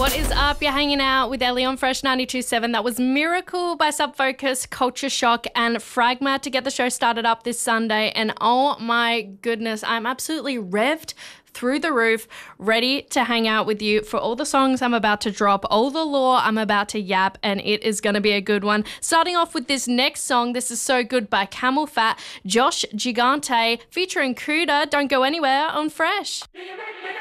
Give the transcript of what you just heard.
What is up? You're hanging out with Ellie on Fresh 92.7. That was Miracle by Subfocus, Culture Shock and Fragma to get the show started up this Sunday. And oh my goodness, I'm absolutely revved through the roof, ready to hang out with you for all the songs I'm about to drop, all the lore I'm about to yap, and it is going to be a good one. Starting off with this next song, This Is So Good by Camel Fat, Josh Gigante featuring Kuda. Don't go anywhere on Fresh.